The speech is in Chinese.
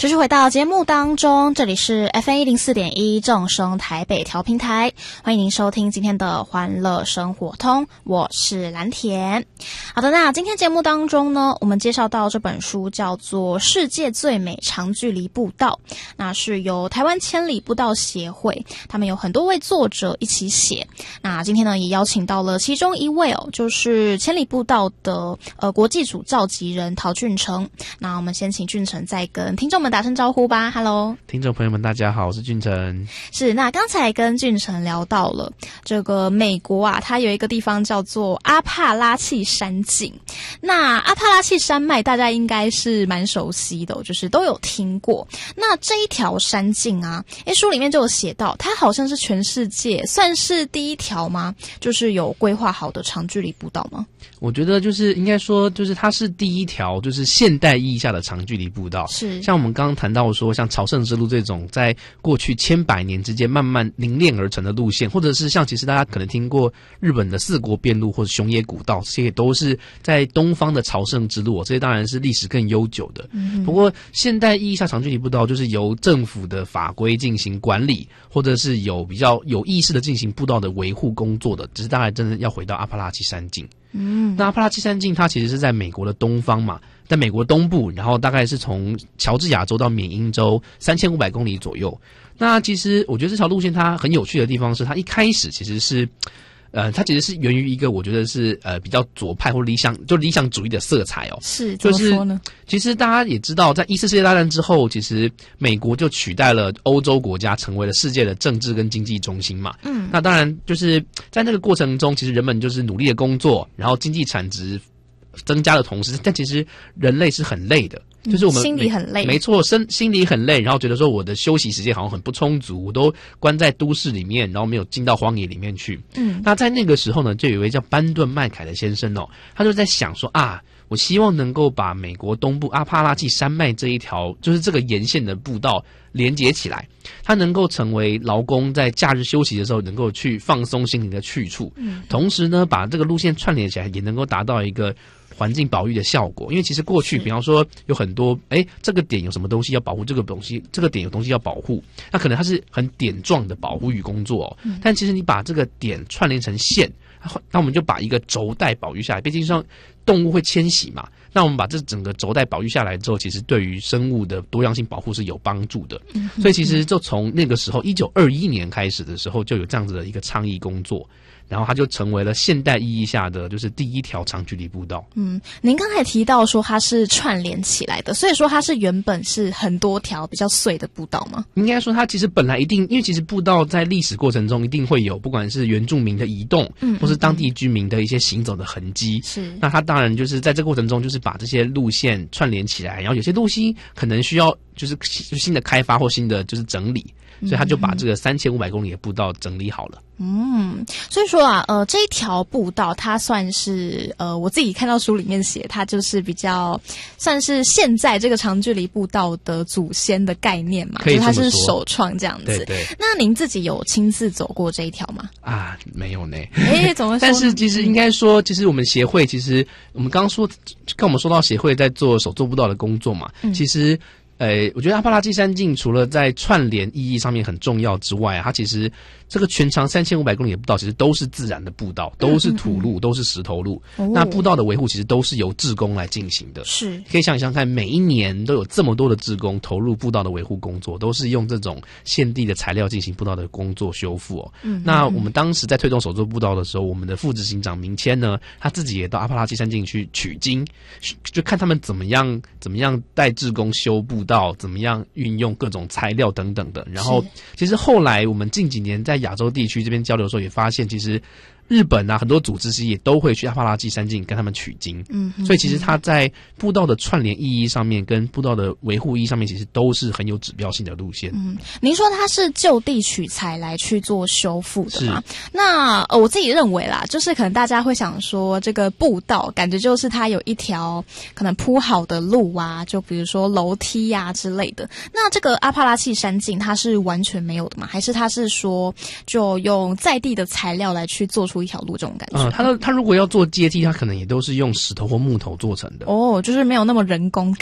持续回到节目当中，这里是 FM104.1 正声台北调频台，欢迎您收听今天的欢乐生活通，我是蓝田。好的，那今天节目当中呢，我们介绍到这本书叫做《世界最美长距离步道》，那是由台湾千里步道协会，他们有很多位作者一起写。那今天呢，也邀请到了其中一位就是千里步道的国际组召集人陶俊成。那我们先请俊成再跟听众们打声招呼吧。 Hello， 听众朋友们大家好，我是俊成。 是，那刚才跟俊成聊到了这个美国啊，它有一个地方叫做阿帕拉契山径。那阿帕拉契山脉大家应该是蛮熟悉的，就是都有听过。那这一条山径啊，书里面就有写到，它好像是全世界算是第一条吗？就是有规划好的长距离步道吗？ 我觉得就是应该说，就是它是第一条就是现代意义下的长距离步道。 是， 像我们刚刚谈到说，像朝圣之路这种在过去100年之间慢慢凝练而成的路线，或者是像其实大家可能听过日本的四国遍路或者熊野古道，这些都是在东方的朝圣之路，这些当然是历史更悠久的。不过现代意义下长距离步道就是由政府的法规进行管理，或者是有比较有意识的进行步道的维护工作的，只是当然真的要回到阿帕拉契山径。那阿帕拉契山径它其实是在美国的东方嘛，在美国东部，然后大概是从乔治亚州到缅因州3500公里左右。那其实我觉得这条路线它很有趣的地方是，它一开始其实是它其实是源于一个我觉得是比较左派或理想主义的色彩哦。 是，怎么说呢？ 其实大家也知道，在1次世界大战之后，其实美国就取代了欧洲国家，成为了世界的政治跟经济中心嘛。那当然就是在那个过程中，其实人们就是努力的工作，然后经济产值增加的同时，但其实人类是很累的。就是我们心里很累， 没错，心里很累，然后觉得说我的休息时间好像很不充足，我都关在都市里面，然后没有进到荒野里面去。那在那个时候呢，就有一位叫班顿麦凯的先生哦，他就在想说我希望能够把美国东部阿帕拉契山脉这一条，就是这个沿线的步道连接起来，它能够成为劳工在假日休息的时候能够去放松心灵的去处。同时呢，把这个路线串联起来，也能够达到一个环境保育的效果。因为其实过去比方说有很多这个点有什么东西要保护，这个点有东西要保护，那可能它是很点状的保护与工作但其实你把这个点串联成线，那我们就把一个轴带保育下来。毕竟上动物会迁徙嘛，那我们把这整个轴带保育下来之后，其实对于生物的多样性保护是有帮助的。所以其实就从那个时候1921年开始的时候，就有这样子的一个倡议工作，然后它就成为了现代意义下的就是第一条长距离步道。 您刚才提到说它是串联起来的，所以说它是原本是很多条比较碎的步道吗？ 应该说它其实本来一定，因为其实步道在历史过程中一定会有不管是原住民的移动或是当地居民的一些行走的痕迹。 是， 那它当然就是在这个过程中就是把这些路线串联起来，然后有些路线可能需要就是新的开发或新的就是整理，所以他就把这个3500公里的步道整理好了。 所以说这一条步道它算是我自己看到书里面写，它就是比较算是现在这个长距离步道的祖先的概念嘛，就是它是首创这样子。对。那您自己有亲自走过这一条吗？ 没有呢。 怎么说呢？ 但是其实应该说，其实我们协会，其实我们刚刚说，跟我们说到协会在做手作步道的工作嘛，其实。我觉得阿帕拉契山径除了在串联意义上面很重要之外它其实这个全长3500公里的步道其实都是自然的步道，都是土路，都是石头路。那步道的维护其实都是由志工来进行的。是，可以想想看，每一年都有这么多的志工投入步道的维护工作，都是用这种现地的材料进行步道的工作修复那我们当时在推动手作步道的时候，我们的副执行长明谦呢，他自己也到阿帕拉契山径去取经，就看他们怎么样带志工修步道，怎么样运用各种材料等等的。然后其实后来我们近几年在亚洲地区这边交流的时候，也发现其实日本很多组织其实也都会去阿帕拉契山径跟他们取经。所以其实它在步道的串联意义上面跟步道的维护意义上面，其实都是很有指标性的路线。 您说它是就地取材来去做修复的吗？那我自己认为啦，就是可能大家会想说，这个步道感觉就是它有一条可能铺好的路就比如说楼梯之类的。那这个阿帕拉契山径它是完全没有的吗？还是它是说就用在地的材料来去做出一条路这种感觉？ 它如果要做阶梯，它可能也都是用石头或木头做成的。 就是没有那么人工